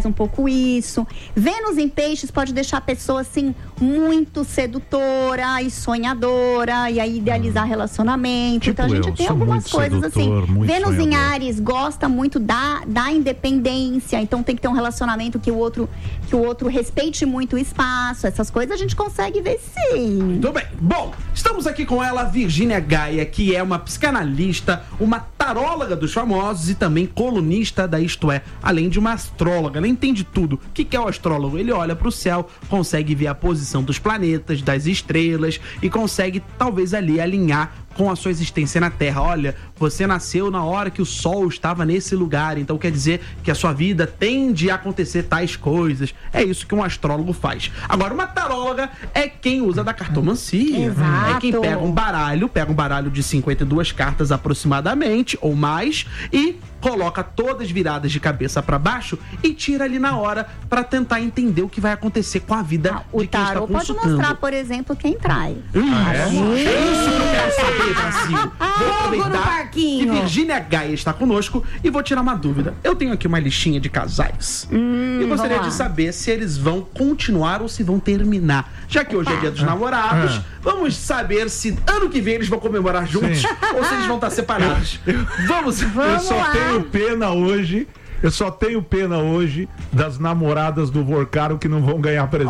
um pouco isso. Vênus em peixes pode deixar a pessoa, assim, muito sedutora e sonhadora, e aí idealizar relacionamento. Tipo, então a gente tem algumas coisas sedutor, assim. Vênus sonhador. em Áries gosta muito da independência, então tem que ter um relacionamento que o outro respeite muito o espaço. Essas coisas a gente consegue ver sim. Muito bem. Bom, estamos aqui com ela, Virgínia Gaia, que é uma psicanalista, uma taróloga dos famosos e também colunista da Isto É, além de uma astróloga. Ela entende tudo. O que é o astrólogo? Ele olha para o céu, consegue ver a posição dos planetas, das estrelas e consegue talvez ali alinhar com a sua existência na Terra. Olha, você nasceu na hora que o Sol estava nesse lugar, então quer dizer que a sua vida tende a acontecer tais coisas. É isso que um astrólogo faz. Agora, uma taróloga é quem usa da cartomancia. Exato. É quem pega um baralho de 52 cartas aproximadamente, ou mais, e coloca todas viradas de cabeça para baixo e tira ali na hora para tentar entender o que vai acontecer com a vida de quem está tarô pode consultando. mostrar, por exemplo, quem trai. É isso que eu quero saber, Brasil. Vou aproveitar que Virgínia Gaia está conosco e vou tirar uma dúvida. Eu tenho aqui uma listinha de casais e gostaria de saber se eles vão continuar ou se vão terminar. Já que hoje é dia dos namorados, vamos saber se ano que vem eles vão comemorar juntos ou se eles vão estar separados. Vamos Eu só tenho pena hoje. Eu só tenho pena hoje das namoradas do Vorcaro que não vão ganhar presente.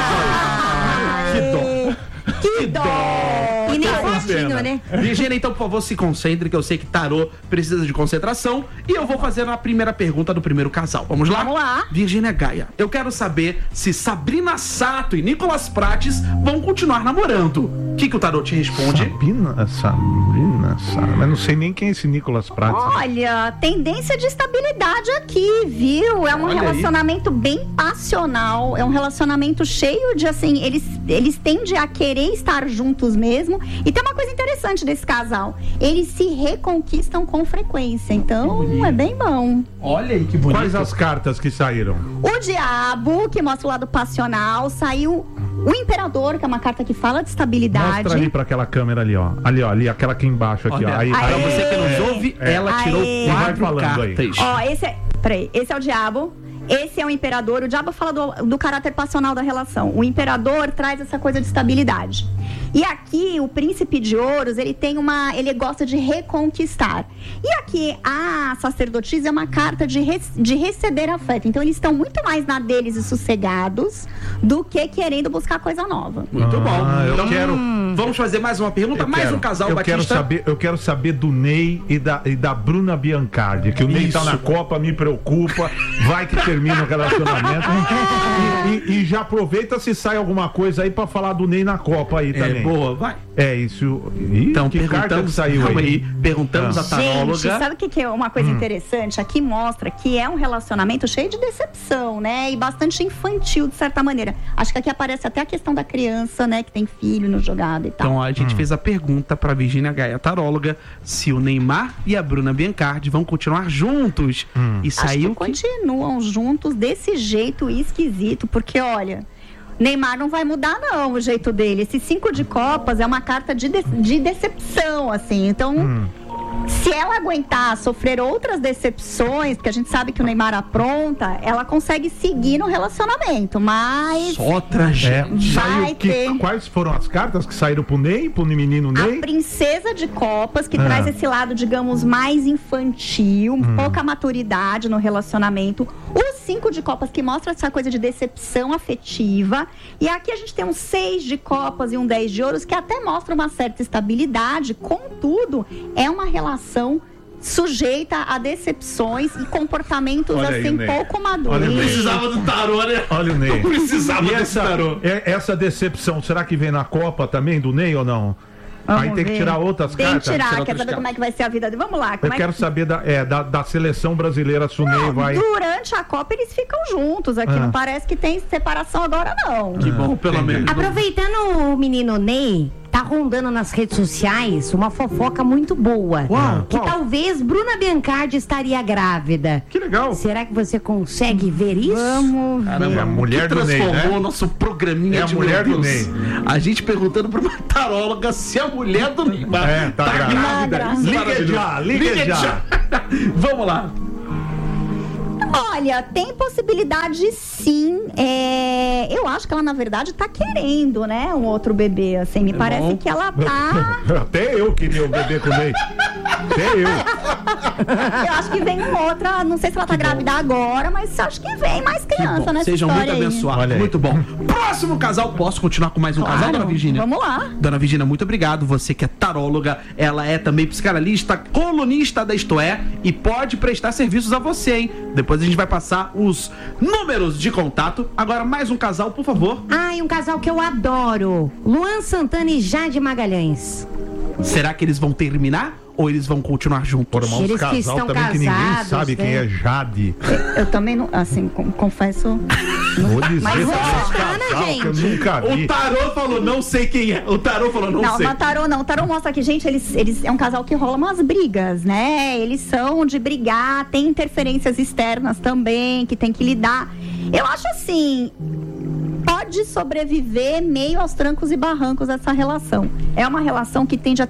Que dó! E nem fotinho, né? Virgínia, então, por favor, se concentre, que eu sei que tarô precisa de concentração. E eu vou fazer a primeira pergunta do primeiro casal. Vamos lá? Vamos lá. Virgínia Gaia, eu quero saber se Sabrina Sato e Nicolas Prates vão continuar namorando. O que o tarô te responde? Sabrina Sato. Mas não sei nem quem é esse Nicolas Prates. Olha, tendência de estabilidade aqui, viu? É um relacionamento bem passional, é um relacionamento cheio de, assim, eles tendem a querer estar juntos mesmo. E tem uma coisa interessante desse casal, eles se reconquistam com frequência, então é bem bom. Olha aí que bonito. Quais as cartas que saíram? O Diabo, que mostra o lado passional, saiu o Imperador, que é uma carta que fala de estabilidade. Mostra ali pra aquela câmera ali, ó. Ali, aquela aqui embaixo, aqui, Olha, ó. Aí, pra você que nos ouve, ela tirou vai 4 falando aí. cartas. Ó, esse é o Diabo. Esse é o Imperador. O Diabo fala do caráter passional da relação. O Imperador traz essa coisa de estabilidade. E aqui, o Príncipe de Ouros, ele gosta de reconquistar. E aqui, a Sacerdotisa é uma carta de receber afeto. Então, eles estão muito mais na deles e sossegados do que querendo buscar coisa nova. Muito bom. Eu quero... Vamos fazer mais uma pergunta? Um casal, Batista. Eu quero saber do Ney e da Bruna Biancardi, que o Ney tá na Copa, me preocupa, vai que termina o relacionamento. E já aproveita se sai alguma coisa aí pra falar do Ney na Copa aí também. Boa, vai. É isso. Então, que carta que saiu aí? Perguntamos a taróloga. Gente, sabe o que é uma coisa interessante? Aqui mostra que é um relacionamento cheio de decepção, né? E bastante infantil, de certa maneira. Acho que aqui aparece até a questão da criança, né? Que tem filho no jogado e tal. Então, a gente fez a pergunta pra Virgínia Gaia, taróloga, se o Neymar e a Bruna Biancardi vão continuar juntos. E saiu Acho que continuam juntos desse jeito esquisito, porque, olha... Neymar não vai mudar, não, o jeito dele. Esse 5 de copas é uma carta de decepção, assim. Então, se ela aguentar sofrer outras decepções, porque a gente sabe que o Neymar apronta, ela consegue seguir no relacionamento, mas... Só tragédia. Quais foram as cartas que saíram pro Ney, pro menino Ney? A Princesa de Copas, que traz esse lado, digamos, mais infantil, pouca maturidade no relacionamento. O 5 de Copas, que mostra essa coisa de decepção afetiva. E aqui a gente tem um 6 de Copas e um 10 de Ouros, que até mostra uma certa estabilidade. Contudo, é uma relação sujeita a decepções e comportamentos assim pouco maduros. Não precisava do tarô, né? Olha o Ney. Não precisava desse tarô. Essa decepção, será que vem na Copa também do Ney ou não? Aí tem que tirar outras cartas. Tem que tirar, quer saber como é que vai ser a vida dele? Vamos lá. Eu quero saber da seleção brasileira, se o Ney vai... Durante a Copa eles ficam juntos aqui, não parece que tem separação agora, não. Que bom, pelo menos. Aproveitando o menino Ney, tá rondando nas redes sociais uma fofoca muito boa. Que talvez Bruna Biancardi estaria grávida. Que legal. Será que você consegue ver isso? Vamos ver. Caramba, a mulher do Ney, né? Transformou o nosso programinha de mulher do Ney. A gente perguntando pra uma taróloga se a mulher do Neymar tá grávida. Liga já. Vamos lá. Olha, tem possibilidade sim. Eu acho que ela, na verdade, tá querendo, né? Um outro bebê, assim. Me parece que ela tá... Até eu queria um bebê com Ney. Até eu. Eu acho que vem outra. Não sei se ela tá grávida agora, mas acho que vem mais criança nessa Sejam história muito aí. abençoados. Muito bom. Próximo casal. Posso continuar com mais um casal, Dona Virgínia? Vamos lá. Dona Virgínia, muito obrigado. Você que é taróloga, ela é também psicanalista, colunista da Isto É, e pode prestar serviços a você, hein? Depois a gente vai passar os números de contato. Agora, mais um casal, por favor. Ai, um casal que eu adoro. Luan Santana e Jade Magalhães. Será que eles vão terminar ou eles vão continuar juntos? Formar uns casal também que ninguém sabe quem é Jade. Eu também não, assim, confesso. Vou dizer Mas pra é esse bacana, casal gente. que eu nunca vi. O tarô falou, não sei quem é. O tarô falou, não sei. Não, tarô não. O tarô mostra que, gente, eles é um casal que rola umas brigas, né? Eles são de brigar, tem interferências externas também, que tem que lidar. Eu acho assim, pode sobreviver meio aos trancos e barrancos essa relação. É uma relação que tende a,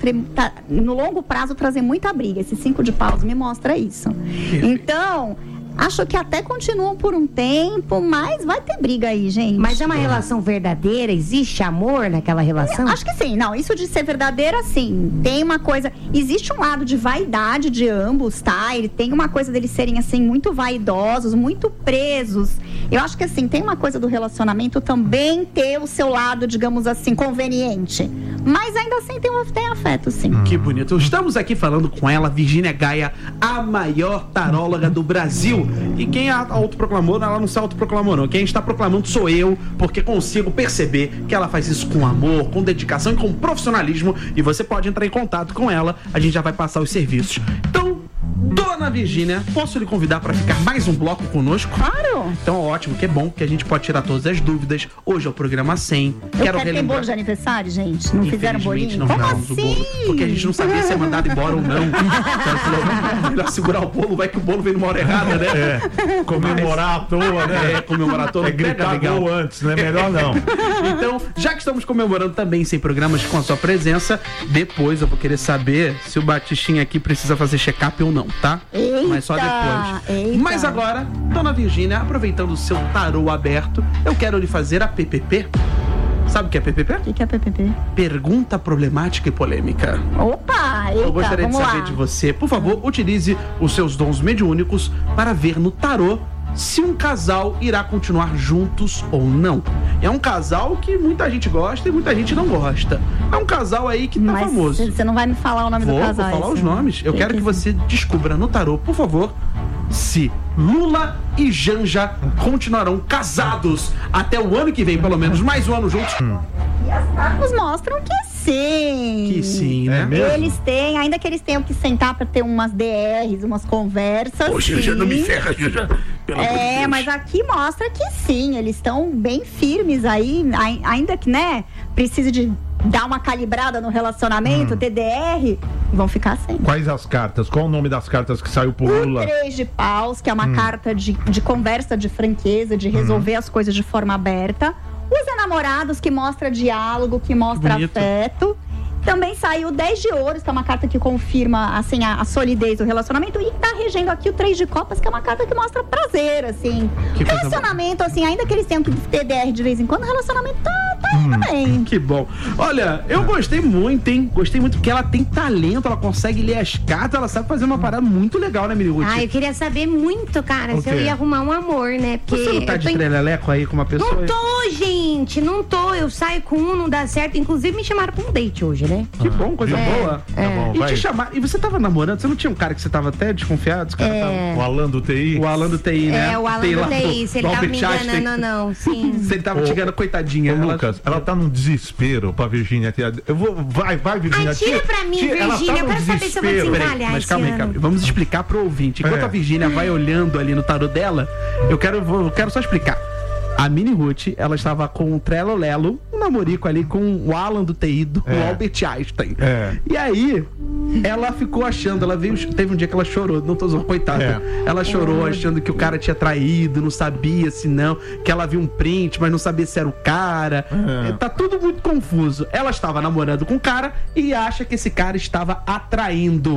no longo prazo, trazer muita briga. Esse 5 de paus me mostra isso. Então... acho que até continuam por um tempo, mas vai ter briga aí, gente. Mas é uma relação verdadeira? Existe amor naquela relação? Acho que sim. Não, isso de ser verdadeira, sim. Tem uma coisa... existe um lado de vaidade de ambos, tá? Ele tem uma coisa deles serem, assim, muito vaidosos, muito presos. Eu acho que, assim, tem uma coisa do relacionamento também ter o seu lado, digamos assim, conveniente. Mas ainda assim tem afeto, sim. Que bonito. Estamos aqui falando com ela, Virgínia Gaia, a maior taróloga do Brasil. E quem a autoproclamou, ela não se autoproclamou, não. Quem está proclamando sou eu, porque consigo perceber que ela faz isso com amor, com dedicação e com profissionalismo. E você pode entrar em contato com ela, a gente já vai passar os serviços. Então, Dona Virgínia, posso lhe convidar para ficar mais um bloco conosco? Claro! Então, ótimo, que é bom, que a gente pode tirar todas as dúvidas. Hoje é o programa 100. Quero ter bolo de aniversário, gente? Não fizeram bolinho? Não, como não, assim? o bolo, porque a gente não sabia se é mandado embora ou não. Então, falou, melhor segurar o bolo, vai que o bolo vem numa hora errada, né? Comemorar à toa, né? Comemorar à toa. Gritar gol antes, né? Melhor não. Então, já que estamos comemorando também 100 programas com a sua presença, depois eu vou querer saber se o Batistinha aqui precisa fazer check-up ou não, tá? Eita, mas só depois. Eita. Mas agora, Dona Virgínia, aproveitando o seu tarô aberto, eu quero lhe fazer a PPP. Sabe o que é PPP? O que é PPP? Pergunta problemática e polêmica. Opa! Eita, Eu gostaria de saber lá. de você. Por favor, utilize os seus dons mediúnicos para ver no tarô se um casal irá continuar juntos ou não. É um casal que muita gente gosta e muita gente não gosta. É um casal aí que tá famoso. Você não vai me falar o nome do casal? Vou falar os nomes. Eu quero que você descubra no tarô, por favor, se Lula e Janja continuarão casados até o ano que vem, pelo menos mais um ano juntos. E as cartas mostram que sim. Que sim, né? Eles têm, ainda que eles tenham que sentar pra ter umas DRs, umas conversas. Ô, Janja, não me ferra, Janja. Pelo amor de Deus. Mas aqui mostra que sim, eles estão bem firmes aí, ainda que, né, precise de dar uma calibrada no relacionamento, TDR, vão ficar sem. Quais as cartas? Qual o nome das cartas que saiu pro O Lula? 3 de paus, que é uma carta de conversa, de franqueza, de resolver as coisas de forma aberta. Os enamorados, que mostra diálogo, que mostra afeto. Também saiu o 10 de ouros, que é uma carta que confirma, assim, a solidez do relacionamento. E tá regendo aqui o 3 de copas, que é uma carta que mostra prazer, assim. Que relacionamento, assim, ainda que eles tenham que ter DR de vez em quando, o relacionamento tá indo bem. Que bom. Olha, eu gostei muito, hein? Gostei muito porque ela tem talento, ela consegue ler as cartas, ela sabe fazer uma parada muito legal, né, Miriam? Ah, eu queria saber muito, cara, se eu ia arrumar um amor, né? Porque Você não tá de treleleco aí com uma pessoa? Não tô, gente, não tô. Eu saio com um, não dá certo. Inclusive, me chamaram pra um date hoje, né? Que bom, coisa boa. Tá bom, E vai. te chamar. E você tava namorando? Você não tinha um cara que você tava até desconfiado? Esse cara tava... O Alan do TI? O Alan do TI, né? O Alan Tem lá do TI, se ele tava me enganando, não, sim. Se ele tava te enganando, coitadinha. Ô, Lucas, ela tá num desespero pra Virgínia. Eu vou. Vai, Virgínia. Ai, tira pra mim, ela Virgínia. tá Eu num quero saber se eu vou desespero. desencalhar Mas esse calma aí, ano. calma aí. Vamos explicar pro ouvinte. Enquanto a Virgínia vai olhando ali no tarô dela, eu quero só explicar. A Mini Ruth, ela estava com o Trello Lelo, um namorico ali com o Alan do TI, do Albert Einstein. E aí, ela ficou achando, teve um dia que ela chorou, não tô zoando, coitada. Ela chorou achando que o cara tinha traído, não sabia se não, que ela viu um print, mas não sabia se era o cara. Tá tudo muito confuso. Ela estava namorando com o cara e acha que esse cara estava atraindo.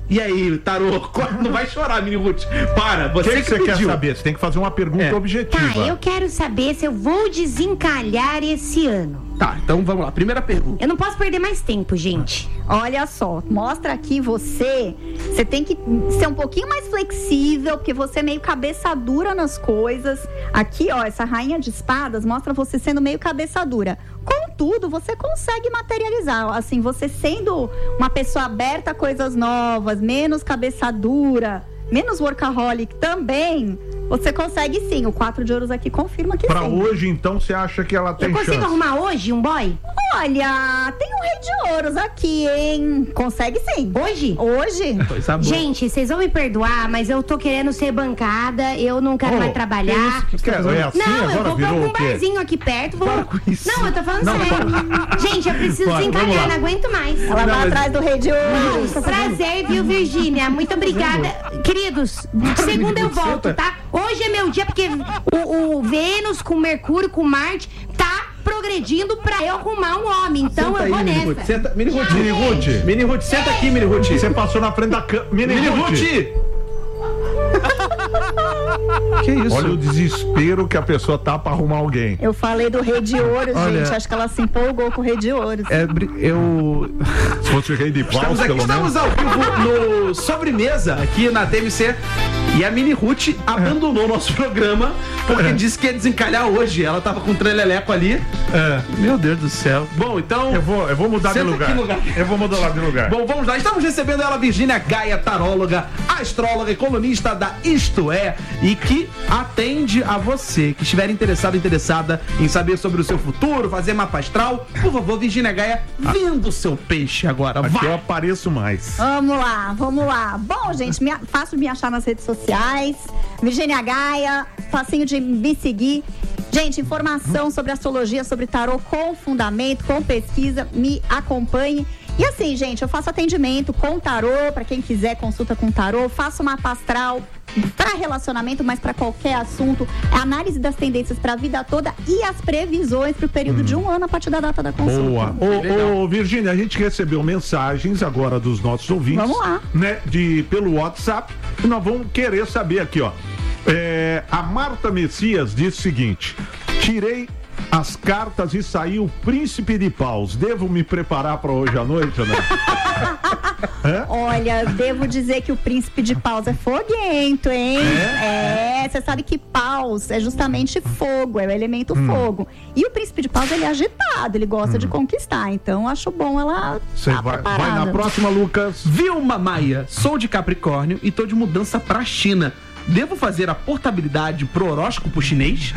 E aí, tarô, não vai chorar, Mini Ruth. Para, O que você quer saber? Você tem que fazer uma pergunta objetiva. Tá, eu quero saber se eu vou desencalhar esse ano. Tá, então vamos lá. Primeira pergunta. Eu não posso perder mais tempo, gente. Olha só, mostra aqui você tem que ser um pouquinho mais flexível, porque você é meio cabeça dura nas coisas. Aqui, ó, essa rainha de espadas mostra você sendo meio cabeça dura. Contudo, você consegue materializar, assim, você sendo uma pessoa aberta a coisas novas, menos cabeça dura, menos workaholic também, você consegue sim. O 4 de ouros aqui confirma que pra sim. Pra hoje, então, você acha que ela tem chance? Eu consigo arrumar hoje um boy? Olha, tem um rei de ouros aqui, hein? Consegue sim. Hoje? Hoje. Gente, vocês vão me perdoar, mas eu tô querendo ser bancada, eu não quero mais trabalhar. É assim, não, eu vou pra algum barzinho aqui perto. Não, eu tô falando sério. Gente, eu preciso desencalhar, não aguento mais. Ela vai atrás do rei de ouros. Prazer, viu, Virgínia? Muito obrigada. Queridos, segunda eu volto, tá? Hoje é meu dia, porque o Vênus com Mercúrio, com Marte, tá progredindo pra eu arrumar um homem. Então eu vou nessa. Mini Ruth, senta aqui, Mini Ruth. Você passou na frente da câmera. Mini Ruth! Que isso? Olha o desespero que a pessoa tá pra arrumar alguém. Eu falei do rei de ouros, Olha, gente. Acho que ela se empolgou com o rei de ouros. Se fosse o rei de paus, Estamos ao vivo no Sobremesa, aqui na TMC. E a Mini Ruth abandonou nosso programa porque disse que ia desencalhar hoje. Ela tava com um treleleco ali. Meu Deus do céu. Bom, então... Eu vou mudar de lugar. Eu vou mudar de lugar. Bom, vamos lá. Estamos recebendo ela, Virgínia Gaia, taróloga, astróloga e colunista da Isto É, e que atende a você que estiver interessada em saber sobre o seu futuro, fazer mapa astral. Por favor, Virgínia Gaia, venda o seu peixe agora. Aqui vai. eu apareço mais. Vamos lá. Bom, gente, fácil de me achar nas redes sociais. Virgínia Gaia, facinho de me seguir. Gente, informação sobre astrologia, sobre tarô com fundamento, com pesquisa, me acompanhe. E assim, gente, eu faço atendimento com tarô, pra quem quiser consulta com tarô, faço mapa astral para relacionamento, mas para qualquer assunto, a análise das tendências para a vida toda e as previsões para o período de um ano a partir da data da consulta. Boa. Ô, Virgínia, a gente recebeu mensagens agora dos nossos ouvintes. Vamos lá. Né, pelo WhatsApp, e nós vamos querer saber aqui, ó. A Marta Messias disse o seguinte: tirei as cartas e saiu o Príncipe de Paus. Devo me preparar para hoje à noite, ou não? Olha, devo dizer que o Príncipe de Paus é foguento, hein? Você sabe que Paus é justamente fogo, é o elemento fogo. E o Príncipe de Paus, ele é agitado, ele gosta de conquistar. Então, acho bom ela vai na próxima, Lucas. Vilma Maia, sou de Capricórnio e tô de mudança pra China. Devo fazer a portabilidade pro horóscopo chinês?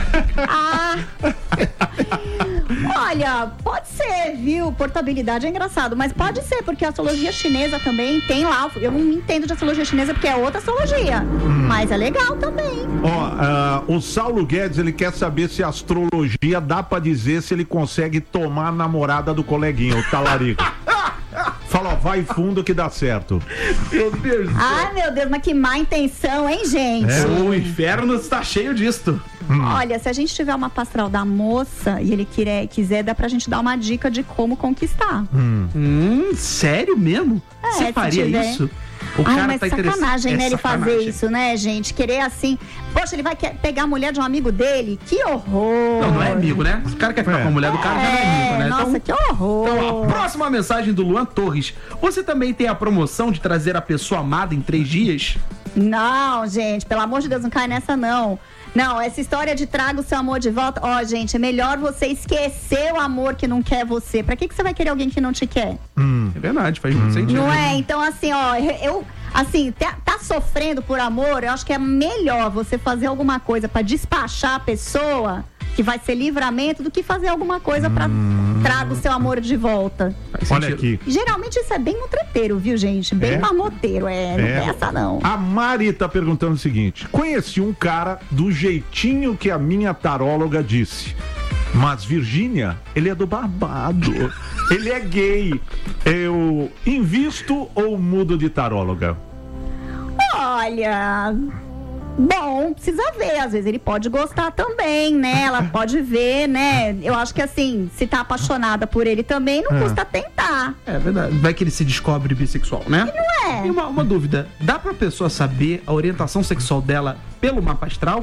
Olha, pode ser, viu? Portabilidade é engraçado, mas pode ser, porque a astrologia chinesa também tem lá. Eu não entendo de astrologia chinesa porque é outra astrologia, mas é legal também. O Saulo Guedes, ele quer saber se a astrologia dá pra dizer se ele consegue tomar a namorada do coleguinha, o talarico. Fala, ó, vai fundo que dá certo. Meu Deus do céu. Ai, meu Deus, mas que má intenção, hein, gente? O inferno está cheio disto. Olha, se a gente tiver uma pastral da moça e ele quiser, dá pra gente dar uma dica de como conquistar. Sério mesmo? Você faria isso? O cara mas tá sacanagem, né, ele sacanagem. fazer isso, né, gente? Querer assim... Poxa, ele vai pegar a mulher de um amigo dele? Que horror! Não é amigo, né? Se o cara quer ficar com a mulher do cara, já não é amigo, né? Nossa, que horror! Então, a próxima mensagem do Luan Torres. Você também tem a promoção de trazer a pessoa amada em 3 dias? Não, gente, pelo amor de Deus, não cai nessa, não. Não, essa história de traga o seu amor de volta... gente, é melhor você esquecer o amor que não quer você. Pra que você vai querer alguém que não te quer? É verdade, faz muito sentido. Não é? Então, assim, assim, tá sofrendo por amor, eu acho que é melhor você fazer alguma coisa pra despachar a pessoa, que vai ser livramento, do que fazer alguma coisa pra traga o seu amor de volta. Olha aqui. Geralmente isso é bem mutreteiro, viu, gente? Bem mamoteiro, não tem essa não. A Mari tá perguntando o seguinte: conheci um cara do jeitinho que a minha taróloga disse. Mas Virgínia, ele é do babado. Ele é gay. Eu invisto ou mudo de taróloga? Olha, Bom, precisa ver, às vezes ele pode gostar também, né? Ela pode ver, né? Eu acho que assim, se tá apaixonada por ele também, não custa tentar. É verdade. Vai que ele se descobre bissexual, né? Não é? E uma dúvida, dá pra pessoa saber a orientação sexual dela pelo mapa astral?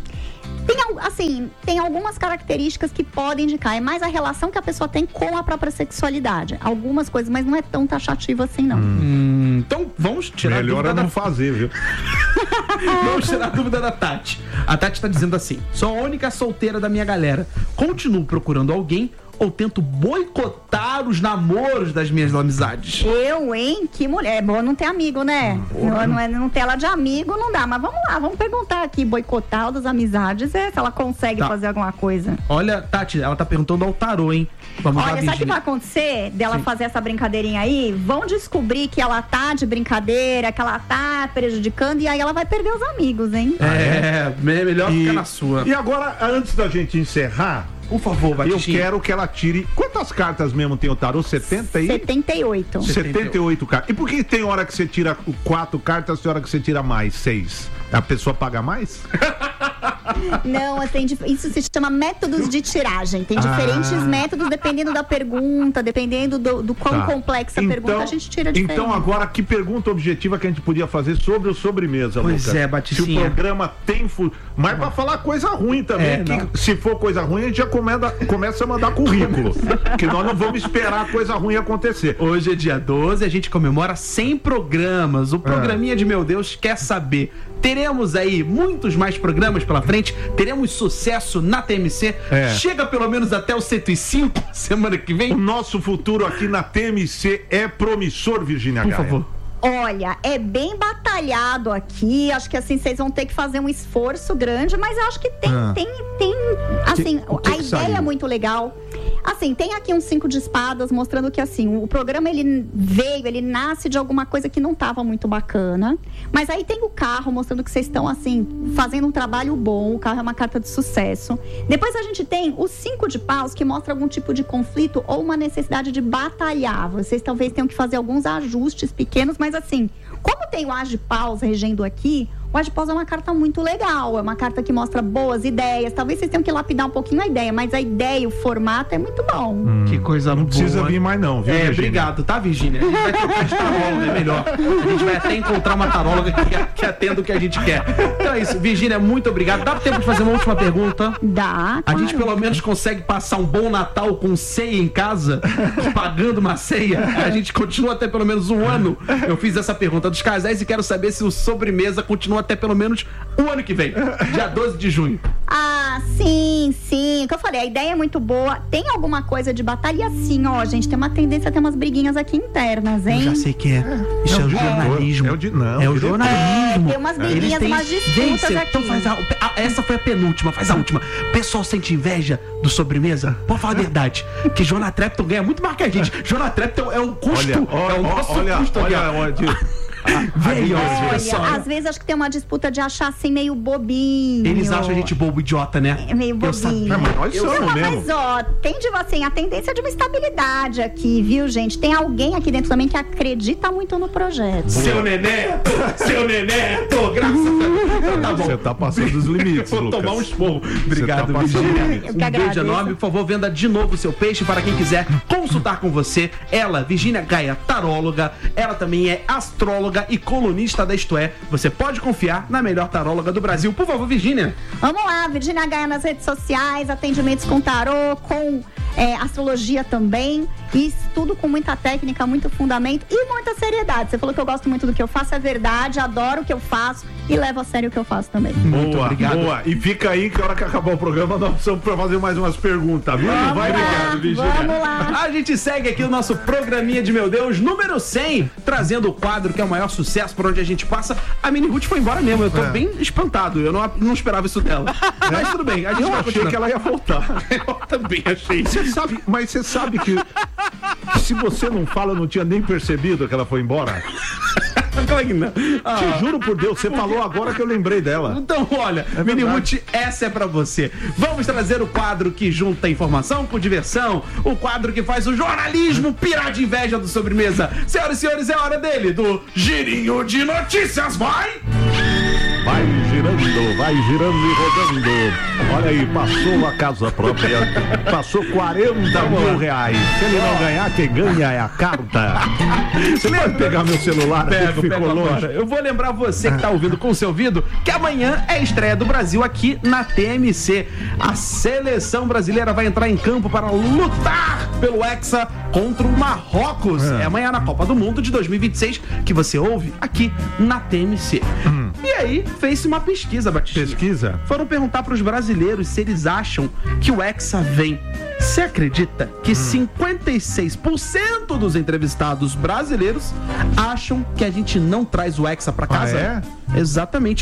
Tem algumas características que podem indicar. É mais a relação que a pessoa tem com a própria sexualidade. Algumas coisas, mas não é tão taxativo assim, não. Então, vamos tirar Melhor a dúvida é não fazer, viu? Vamos tirar a dúvida da Tati. A Tati tá dizendo assim: sou a única solteira da minha galera. Continuo procurando alguém ou tento boicotar os namoros das minhas amizades? Eu, hein? Que mulher. É bom não ter amigo, né? Não ter ela de amigo não dá. Mas vamos lá, vamos perguntar aqui. Boicotar das amizades, se ela consegue fazer alguma coisa. Olha, Tati, ela tá perguntando ao tarô, hein? Vamos lá, Olha, sabe o que vai acontecer dela fazer essa brincadeirinha aí? Vão descobrir que ela tá de brincadeira, que ela tá prejudicando, e aí ela vai perder os amigos, hein? Melhor ficar na sua. E agora, antes da gente encerrar, por favor, eu Batistinha. quero que ela tire... Quantas cartas mesmo tem o tarô? 70 e... 78. 78 cartas. E por que tem hora que você tira 4 cartas, tem hora que você tira mais, 6? A pessoa paga mais? Não, isso se chama métodos de tiragem. Tem diferentes métodos, dependendo da pergunta, dependendo do quão complexa a pergunta, a gente tira diferente. Então agora, que pergunta objetiva que a gente podia fazer sobre o sobremesa, Lucas? Pois é, Baticinha. Se o programa tem... Mas pra falar coisa ruim também, se for coisa ruim, a gente já começa a mandar currículo. Que nós não vamos esperar coisa ruim acontecer. Hoje é dia 12, a gente comemora 100 programas. O programinha de Meu Deus quer saber. Teremos aí muitos mais programas pela frente. Teremos sucesso na TMC. Chega pelo menos até o 105 semana que vem. O nosso futuro aqui na TMC é promissor, Virgínia Gaia. Por favor. Olha, é bem batalhado aqui. Acho que assim, vocês vão ter que fazer um esforço grande, mas eu acho que tem assim, a ideia é muito legal. Assim, tem aqui um 5 de espadas mostrando que assim, o programa ele nasce de alguma coisa que não estava muito bacana. Mas aí tem o carro mostrando que vocês estão assim, fazendo um trabalho bom. O carro é uma carta de sucesso. Depois a gente tem o 5 de paus, que mostra algum tipo de conflito ou uma necessidade de batalhar. Vocês talvez tenham que fazer alguns ajustes pequenos, mas assim, como tem o As de Paus regendo aqui, o As de Paus é uma carta muito legal, é uma carta que mostra boas ideias. Talvez vocês tenham que lapidar um pouquinho a ideia, mas a ideia, o formato é muito bom. Que coisa boa. Não precisa vir mais não, viu, Virgínia? Obrigado, tá, Virgínia? A gente vai trocar de taróloga, é melhor. A gente vai até encontrar uma taróloga que atenda o que a gente quer. Então é isso, Virgínia, muito obrigado. Dá tempo de fazer uma última pergunta? Dá, A gente pelo menos consegue passar um bom Natal com ceia em casa, pagando uma ceia. A gente continua até pelo menos um ano. Eu fiz essa pergunta dos casais e quero saber se o sobremesa continua até pelo menos o ano que vem, dia 12 de junho. Ah, sim. O que eu falei, a ideia é muito boa. Tem alguma coisa de batalha? E assim, ó, gente, tem uma tendência a ter umas briguinhas aqui internas, hein? Eu já sei que é. Isso é o jornalismo. É o jornalismo. Tem umas briguinhas, umas disputas aqui. Então essa foi a penúltima, faz a última. O pessoal sente inveja do sobremesa? Pode falar a verdade. Que Jonah Trepton ganha muito mais que a gente. Jonah Trepton é o custo. É o nosso custo aqui. Olha, às vezes acho que tem uma disputa de achar assim meio bobinho. Eles acham a gente bobo, idiota, né? É meio bobinho. Mas ó, tem de assim, a tendência de uma estabilidade aqui, viu, gente? Tem alguém aqui dentro também que acredita muito no projeto. Seu Neneto, graças a Deus. Tá bom. Você tá passando dos limites, Vou Lucas. tomar um esporro. Obrigado, tá Virgínia. Um beijo enorme. Por favor, venda de novo o seu peixe para quem quiser consultar com você. Ela, Virgínia Gaia, taróloga. Ela também é astróloga e colunista da Isto É. Você pode confiar na melhor taróloga do Brasil. Por favor, Virgínia. Vamos lá, Virgínia Gaia nas redes sociais, atendimentos com tarô, com astrologia também. E tudo com muita técnica, muito fundamento e muita seriedade. Você falou que eu gosto muito do que eu faço, é verdade, adoro o que eu faço e levo a sério o que eu faço também. Muito obrigado. Boa. E fica aí que a hora que acabar o programa nós vamos fazer mais umas perguntas, viu? Obrigado, Virgínia. Vamos lá. A gente segue aqui o nosso programinha de Meu Deus, número 100, trazendo o quadro que é o maior sucesso por onde a gente passa. A Mini Ruth foi embora mesmo, eu tô bem espantado, eu não esperava isso dela. Mas tudo bem, a gente vai achei que ela ia voltar. Eu também achei. Mas você sabe que se você não fala, eu não tinha nem percebido que ela foi embora. Te juro por Deus, você falou agora que eu lembrei dela. Então, olha, Mini Ruth, essa é pra você. Vamos trazer o quadro que junta informação com diversão, o quadro que faz o jornalismo pirar de inveja do sobremesa. Senhoras e senhores, é hora dele, do Girinho de Notícias, vai! Vai, girando, vai girando e rodando. Olha aí, passou a casa própria, passou 40 mil reais. Se ele não ganhar, quem ganha é a carta. Você pode pegar meu celular? Pego longe. Eu vou lembrar você que tá ouvindo com o seu ouvido que amanhã é a estreia do Brasil aqui na TMC. A seleção brasileira vai entrar em campo para lutar pelo Hexa contra o Marrocos. É amanhã na Copa do Mundo de 2026 que você ouve aqui na TMC. E aí, fez-se uma pesquisa, Batista. Pesquisa? Foram perguntar para os brasileiros se eles acham que o Hexa vem. Você acredita que 56% dos entrevistados brasileiros acham que a gente não traz o Hexa para casa? É? Exatamente.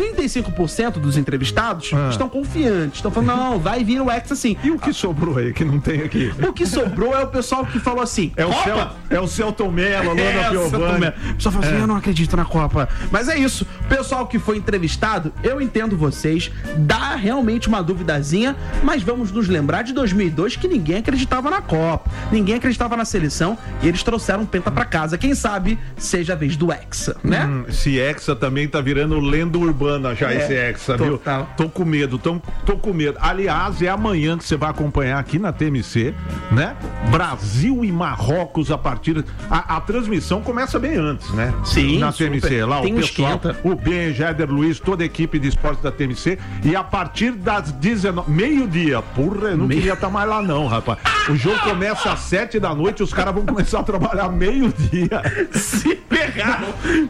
35% dos entrevistados estão confiantes. Estão falando, não, vai vir o Hexa sim. E o que sobrou aí, que não tem aqui? O que sobrou é o pessoal que falou assim, é o Celton Mello, a Luana Piovani. O pessoal fala assim, eu não acredito na Copa. Mas é isso. O pessoal que foi entrevistado, eu entendo vocês, dá realmente uma duvidazinha, mas vamos nos lembrar de 2002 que ninguém acreditava na Copa, ninguém acreditava na seleção e eles trouxeram um penta pra casa. Quem sabe seja a vez do Hexa, né? Esse Hexa também tá virando lenda urbana já, esse Hexa, viu? Tô com medo, tô com medo. Aliás, é amanhã que você vai acompanhar aqui na TMC, né? Brasil e Marrocos a partir... A transmissão começa bem antes, né? Sim, na TMC. Lá tem o pessoal, o Ben, Jader Luiz, toda a equipe de esportes da TMC. E a partir das 19... Meio-dia. Porra, eu não queria estar mais lá não, rapaz. O jogo começa às 7 da noite, os caras vão começar a trabalhar meio-dia. Se pegaram.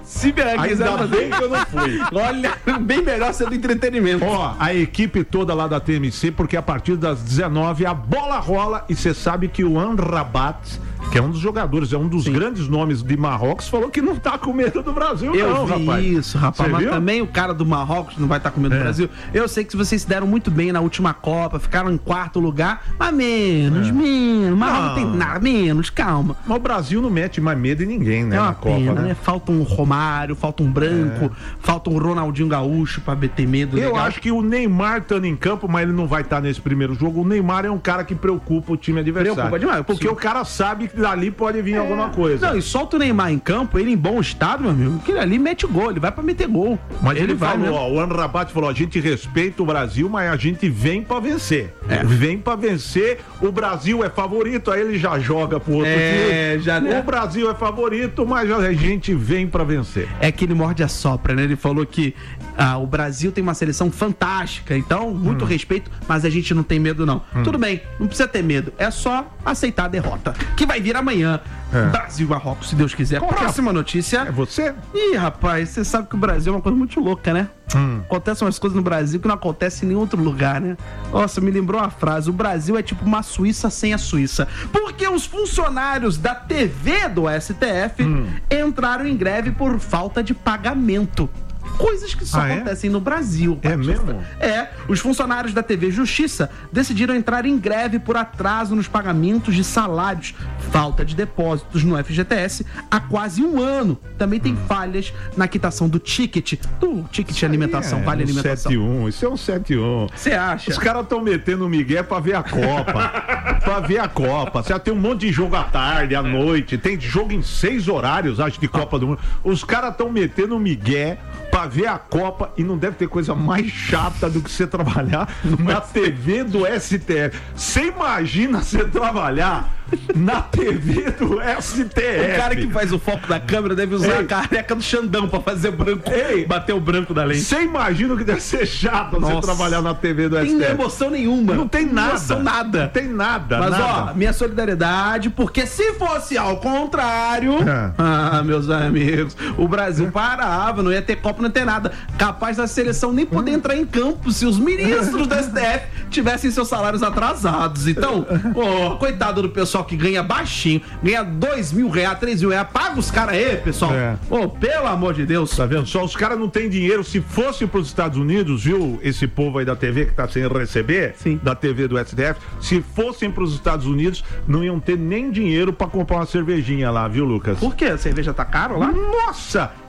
Ainda bem que eu não fui. Olha, bem melhor ser do entretenimento. Ó, a equipe toda lá da TMC, porque a partir das 19 a bola rola e você sabe que o Amrabat, que é um dos jogadores, é um dos grandes nomes de Marrocos, falou que não tá com medo do Brasil, eu não, vi rapaz. Isso, rapaz. Mas viu? também o cara do Marrocos não vai estar com medo do Brasil. Eu sei que vocês se deram muito bem na última Copa, ficaram em quarto lugar, mas menos. Marrocos não tem nada, menos, calma. Mas o Brasil não mete mais medo em ninguém, né, É uma na Copa, pena, né? Falta um Romário, falta um Branco, falta um Ronaldinho Gaúcho pra ter medo. Eu legal. acho que o Neymar estando em campo, mas ele não vai estar nesse primeiro jogo. O Neymar é um cara que preocupa o time adversário. Preocupa demais, porque sim. o cara sabe que dali pode vir alguma coisa. Não, e solta o Neymar em campo, ele em bom estado, meu amigo, que ele ali mete gol, ele vai pra meter gol. Mas ele vai falou, mesmo. ó, o Amrabat falou, a gente respeita o Brasil, mas a gente vem pra vencer. Vem pra vencer, o Brasil é favorito, aí ele já joga pro outro time. Já, né? O Brasil é favorito, mas a gente vem pra vencer. É que ele morde a sopra, né? Ele falou que o Brasil tem uma seleção fantástica, então, muito respeito, mas a gente não tem medo, não. Tudo bem, não precisa ter medo, é só aceitar a derrota, que vai vir amanhã. Brasil e Marrocos, se Deus quiser. Próxima notícia. É você? Ih, rapaz, você sabe que o Brasil é uma coisa muito louca, né? Acontecem umas coisas no Brasil que não acontecem em nenhum outro lugar, né? Nossa, me lembrou uma frase: o Brasil é tipo uma Suíça sem a Suíça. Porque os funcionários da TV do STF entraram em greve por falta de pagamento. Coisas que só acontecem no Brasil. É mesmo? Os funcionários da TV Justiça decidiram entrar em greve por atraso nos pagamentos de salários, falta de depósitos no FGTS há quase um ano. Também tem falhas na quitação do ticket alimentação, vale alimentação. 7-1, isso é um 7-1. Você acha? Os caras estão metendo migué pra ver a Copa. Pra ver a Copa. Você tem um monte de jogo à tarde, à noite, tem jogo em 6 horários, acho, de Copa do Mundo. Os caras estão metendo migué pra ver a Copa e não deve ter coisa mais chata do que você trabalhar na TV do STF. Você imagina você trabalhar na TV do STF? O cara que faz o foco da câmera deve usar a careca do Xandão pra fazer branco, bater o branco da lente. Você imagina que deve ser chato você trabalhar na TV do STF? Não tem emoção nenhuma. Não tem nada. Emoção nada. Não tem nada. Mas nada. ó, minha solidariedade, porque se fosse ao contrário, meus amigos, o Brasil parava, não ia ter Copa, não ia ter nada. Capaz da seleção nem poder entrar em campo se os ministros do STF tivessem seus salários atrasados. Então, coitado do pessoal que ganha baixinho, ganha R$2.000, R$3.000, paga os caras aí, pessoal. Pelo amor de Deus. Tá vendo? Só os caras não têm dinheiro. Se fosse pros Estados Unidos, viu? Esse povo aí da TV que tá sem receber, da TV do STF, se fossem pros Estados Unidos, não iam ter nem dinheiro pra comprar uma cervejinha lá, viu, Lucas? Por quê? A cerveja tá caro lá? Nossa!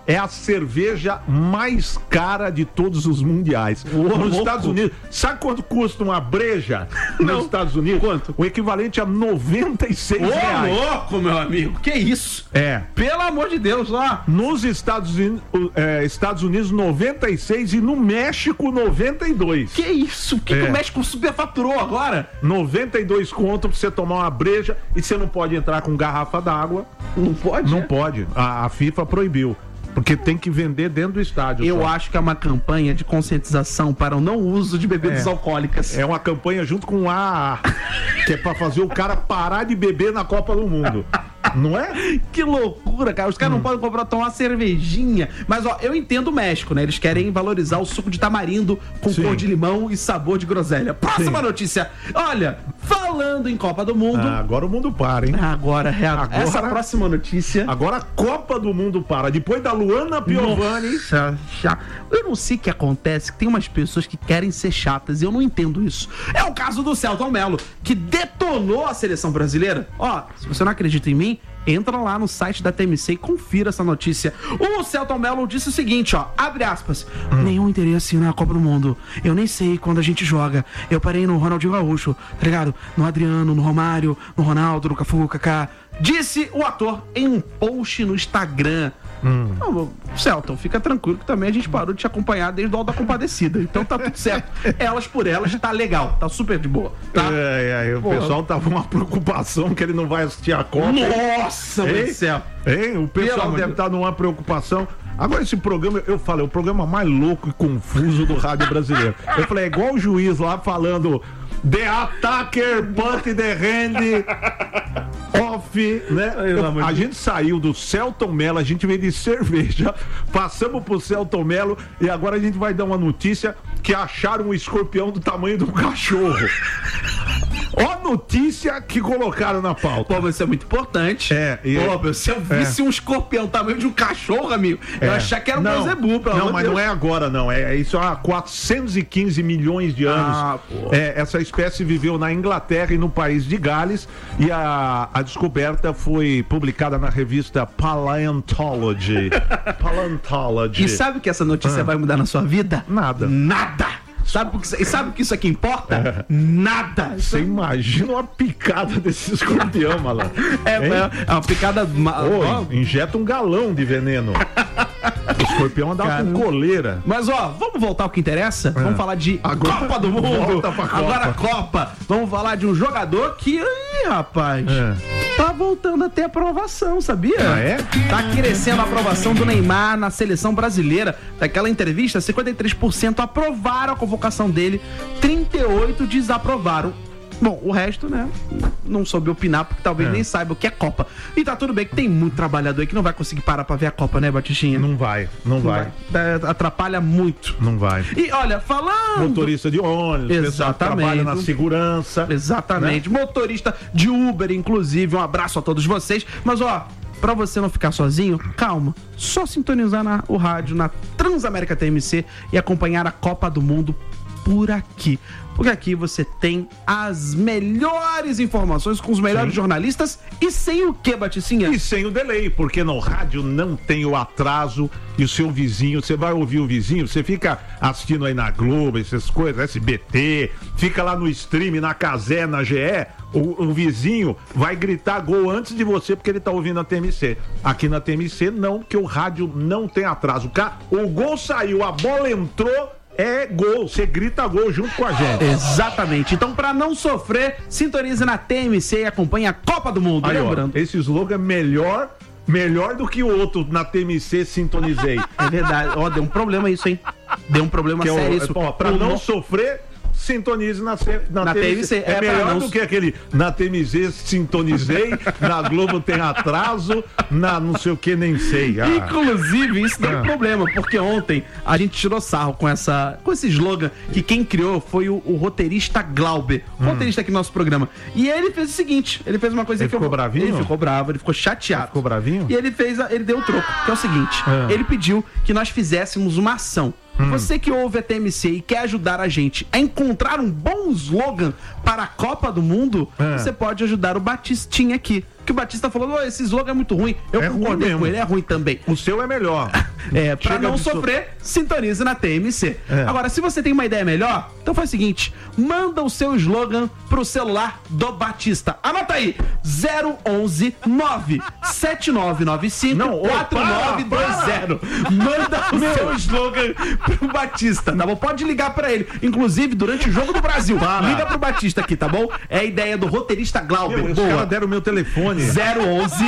é a cerveja mais cara de todos os mundiais. Nos Estados Unidos, sabe quanto custa uma breja nos Estados Unidos? Quanto? O equivalente a R$96. Ô, louco, meu amigo, que isso? Pelo amor de Deus, ó. Nos Estados Unidos 96 e no México 92. Que isso? O que o México superfaturou agora? 92 conto pra você tomar uma breja e você não pode entrar com garrafa d'água. Não pode? Não pode. A FIFA proibiu. Porque tem que vender dentro do estádio. Eu acho que é uma campanha de conscientização para o não uso de bebidas alcoólicas. É uma campanha junto com a que é pra fazer o cara parar de beber na Copa do Mundo. Não é? Que loucura, cara. Os caras não podem tomar uma cervejinha. Mas, ó, eu entendo o México, né? Eles querem valorizar o suco de tamarindo com cor de limão e sabor de groselha. Próxima notícia. Olha, falando em Copa do Mundo... agora o mundo para, hein? Agora, essa próxima notícia... Agora a Copa do Mundo para. Depois da Luana Piovani... Nossa, eu não sei o que acontece, que tem umas pessoas que querem ser chatas e eu não entendo isso. É o caso do Selton Mello, que detonou a seleção brasileira. Ó, se você não acredita em mim, entra lá no site da TMC e confira essa notícia. O Selton Mello disse o seguinte, ó, abre aspas, nenhum interesse na Copa do Mundo, eu nem sei quando a gente joga, eu parei no Ronaldinho Gaúcho, tá ligado? No Adriano, no Romário, no Ronaldo, no Cafu, Kaká, disse o ator em um post no Instagram. Não, Selton, fica tranquilo que também a gente parou de te acompanhar desde o Alto da Compadecida, então tá tudo certo. Elas por elas, tá legal, tá super de boa, tá? O pessoal tava com uma preocupação que ele não vai assistir a Copa. Nossa, meu céu. O pessoal deve estar numa preocupação. Agora esse programa, eu falei, é o programa mais louco e confuso do rádio brasileiro. Eu falei, é igual o juiz lá falando The attacker put the hand off, né? A gente saiu do Selton Mello, a gente veio de cerveja, passamos pro Selton Mello e agora a gente vai dar uma notícia que acharam um escorpião do tamanho de um cachorro. Ó a notícia que colocaram na pauta. Pô, mas isso é muito importante. Pô, se eu visse um escorpião do tamanho de um cachorro, amigo, eu ia achar que era um Beelzebub. Não, mas não é agora, não. Isso há 415 milhões de anos. Essa espécie viveu na Inglaterra e no país de Gales e a descoberta foi publicada na revista Paleontology. E sabe o que essa notícia vai mudar na sua vida? Nada. Sabe o que isso aqui importa? Nada. Você imagina uma picada desse escorpião, malandro. É uma picada... Injeta um galão de veneno. O escorpião andava com coleira. Mas, ó, vamos voltar ao que interessa? Vamos falar de Copa do Mundo. Agora a Copa. Vamos falar de um jogador que... Ih, rapaz... Tá voltando a ter aprovação, sabia? Tá crescendo a aprovação do Neymar na seleção brasileira. Daquela entrevista, 53% aprovaram a convocação dele, 38% desaprovaram. Bom, o resto, né, não soube opinar, porque talvez nem saiba o que é Copa. E tá tudo bem que tem muito trabalhador aí que não vai conseguir parar pra ver a Copa, né, Batistinha? Não vai. Atrapalha muito. Não vai. E olha, falando... Motorista de ônibus, pessoal que trabalha na segurança. Exatamente. Né? Motorista de Uber, inclusive. Um abraço a todos vocês. Mas, ó, pra você não ficar sozinho, calma. Só sintonizar o rádio na Transamérica TMC e acompanhar a Copa do Mundo por aqui. Porque aqui você tem as melhores informações com os melhores jornalistas e sem o que, Baticinha? E sem o delay, porque no rádio não tem o atraso e o seu vizinho, você vai ouvir o vizinho, você fica assistindo aí na Globo, essas coisas, SBT, fica lá no stream, na Cazé, na GE, o vizinho vai gritar gol antes de você porque ele tá ouvindo a TMC. Aqui na TMC não, porque o rádio não tem atraso. O gol saiu, a bola entrou, é gol, você grita gol junto com a gente. Exatamente. Então, pra não sofrer, sintonize na TMC e acompanhe a Copa do Mundo. Aí, lembrando. Ó, esse slogan é melhor do que o outro na TMC sintonizei. É verdade. Ó, deu um problema isso, hein? Deu um problema sério isso. Ó, pra não sofrer, sintonize na TMC. É melhor do que aquele na TMZ sintonizei, na Globo tem atraso, na não sei o que, nem sei. Inclusive, isso deu um problema, porque ontem a gente tirou sarro com esse slogan que quem criou foi o roteirista Glauber, roteirista aqui do nosso programa. E ele fez o seguinte, ele fez uma coisa ele que ficou bravinho? Ele ficou bravo, ele ficou chateado. Ele ficou bravinho? E ele deu o troco, que é o seguinte, ele pediu que nós fizéssemos uma ação. Você que ouve a TMC e quer ajudar a gente a encontrar um bom slogan para a Copa do Mundo, você pode ajudar o Batistinha aqui. que o Batista falou, esse slogan é muito ruim. Eu concordei com ele, é ruim também. O seu é melhor. Pra não sofrer, sintonize na TMC. Agora, se você tem uma ideia melhor, então faz o seguinte, manda o seu slogan pro celular do Batista. Anota aí, 011 97995 4920. Manda o seu slogan pro Batista, tá bom? Pode ligar pra ele, inclusive durante o Jogo do Brasil. Liga pro Batista aqui, tá bom? É a ideia do roteirista Glauber. Os caras deram o meu telefone. 011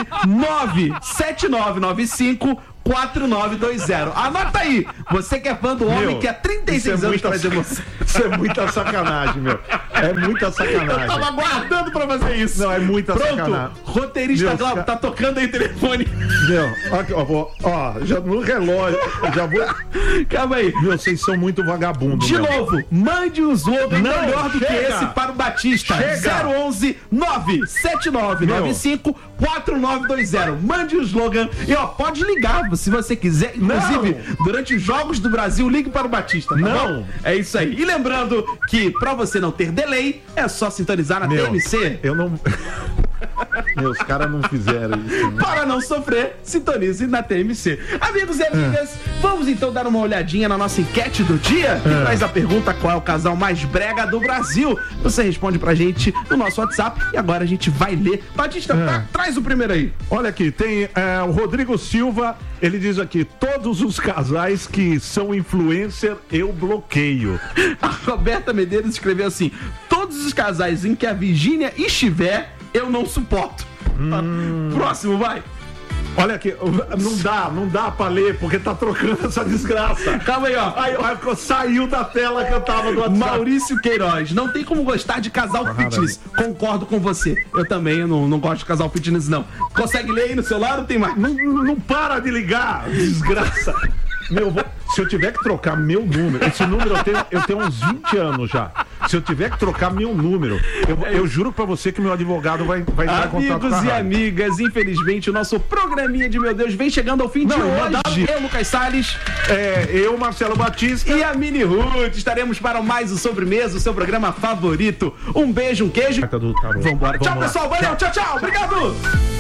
97995 4920. Anota aí. Você que é fã do homem que há 36 anos traz emoção. Isso é muita sacanagem, meu. É muita sacanagem. Eu tava aguardando pra fazer isso. Não, é muita sacanagem. Roteirista Glauber, tá tocando aí o telefone. Meu, ó, já no relógio. Já vou. Calma aí. Meu, vocês são muito vagabundos. De novo, mande um slogan melhor do que esse para o Batista. 011 97995 4920. Mande o slogan e pode ligar se você quiser. Inclusive, durante os Jogos do Brasil, ligue para o Batista. Tá bom? É isso aí. E lembrando que pra você não ter delay, é só sintonizar na TMC. Eu não... Os caras não fizeram isso, né? Para não sofrer, sintonize na TMC. Amigos e amigas, vamos então dar uma olhadinha na nossa enquete do dia, que traz a pergunta: qual é o casal mais brega do Brasil? Você responde pra gente no nosso WhatsApp e agora a gente vai ler. Batista, traz o primeiro aí. Olha aqui, tem o Rodrigo Silva, ele diz aqui: todos os casais que são influencer, eu bloqueio. A Roberta Medeiros escreveu assim: todos os casais em que a Virgínia estiver, eu não suporto. Próximo, vai. Olha aqui, não dá pra ler, porque tá trocando essa desgraça. Calma aí, ó. Aí, saiu da tela que eu tava do WhatsApp. Maurício Queiroz, não tem como gostar de casal fitness. Concordo com você. Eu também não gosto de casal fitness, não. Consegue ler aí no celular ou tem mais? Não para de ligar, desgraça. Se eu tiver que trocar meu número, esse número eu tenho uns 20 anos já. Se eu tiver que trocar meu número, eu juro pra você que meu advogado vai entrar em contato com a Amigos e amigas, infelizmente o nosso programinha de Meu Deus vem chegando ao fim de hoje. Eu, Lucas Salles, eu, Marcelo Batista e a Mini Ruth estaremos para mais o Sobremesa, o seu programa favorito. Um beijo, um queijo. Vambora. Tchau, pessoal. Valeu. Tchau. Obrigado.